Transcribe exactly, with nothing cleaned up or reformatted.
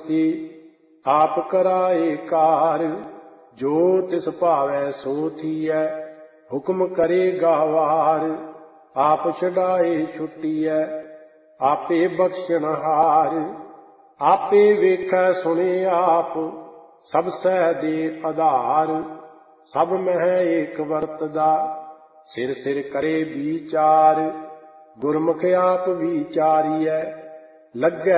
से आप कराए कार। जो तिस भावै सो थीयै हुक्म करेगा वार। आप छड़ाए छुट्टीयै आपे बख्शनहार। आपे वेखै सुने आप सब सै दे आधार। सब मह एक वरतदा सिर सिर करे विचार। गुरमुख आप विचारियै लगै